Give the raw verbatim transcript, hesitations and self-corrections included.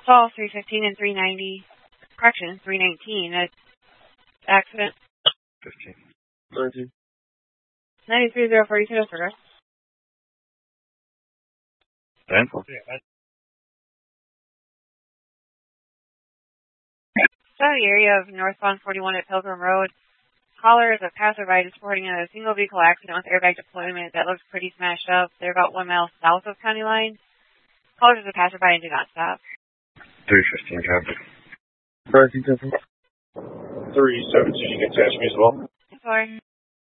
Call three fifteen and three ninety. Correction, three nineteen. An accident. fifteen. nineteen. ninety-three zero forty-two, disregard. ten? So the area of northbound forty-one at Pilgrim Road. Caller is a passerby just reporting a single vehicle accident with airbag deployment that looks pretty smashed up. They're about one mile south of County Line. Caller is a passerby and do not stop. three fifteen, traffic. nineteen ten. three seventeen, attach me as well. Sorry.